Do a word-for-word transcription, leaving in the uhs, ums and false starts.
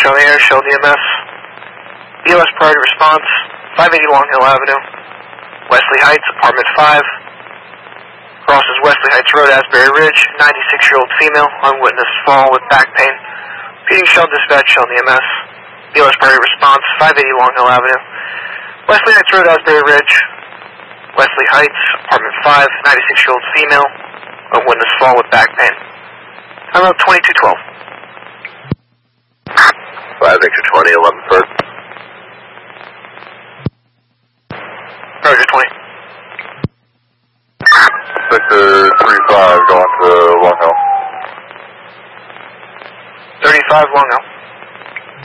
on the air, Sheldon E M S. B L S priority response, five eighty Long Hill Avenue, Wesley Heights, apartment five. Crosses Wesley Heights Road, Asbury Ridge, ninety-six-year-old female, unwitnessed fall with back pain. Repeating Sheldon Dispatch, Sheldon E M S. B L S priority response, five eighty Long Hill Avenue, Wesley Heights Road, Asbury Ridge, Wesley Heights, apartment five, ninety-six-year-old female, unwitnessed fall with back pain. I'm up twenty-two twelve. five Victor twenty, eleven first. Roger, twenty. Victor three five, going to Long Hill. thirty-five Long Hill.